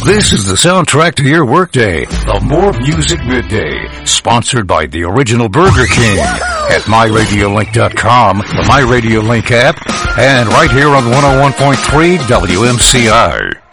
This is the soundtrack to your workday. The More Music Midday. Sponsored by the Original Burger King. At MyRadioLink.com, the MyRadioLink app, and right here on 101.3 WMCR.